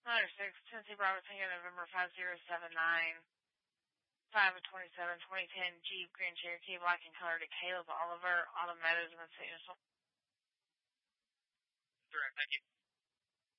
106, Tennessee Bravo Tango, November 5079, 5/27, 2010, Jeep Grand Cherokee, black in color to Caleb Oliver, Autumn Meadows, Mississippi. Direct, thank you.